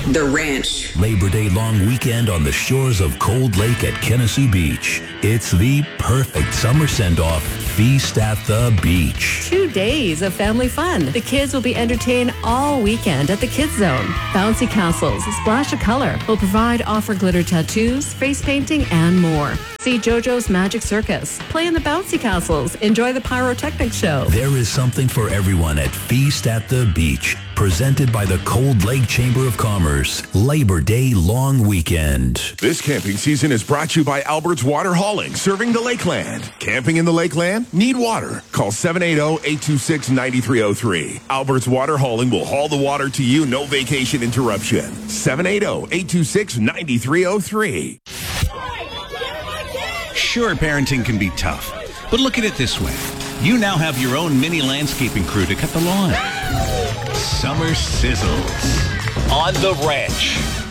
The Ranch. Labor Day long weekend on the shores of Cold Lake at Genesee Beach. It's the perfect summer send-off feast at the beach. 2 days of family fun. The kids will be entertained all weekend at the Kids Zone. Bouncy castles, splash of color will offer glitter tattoos, face painting, and more. See JoJo's Magic Circus. Play in the bouncy castles. Enjoy the pyrotechnic show. There is something for everyone at Feast at the Beach. Presented by the Cold Lake Chamber of Commerce. Labor Day long weekend. This camping season is brought to you by Albert's Water Hauling, serving the Lakeland. Camping in the Lakeland? Need water? Call 780-826-9303. Albert's Water Hauling will haul the water to you, no vacation interruption. 780-826-9303. Sure, parenting can be tough, but look at it this way. You now have your own mini landscaping crew to cut the lawn. Summer sizzles on The Ranch.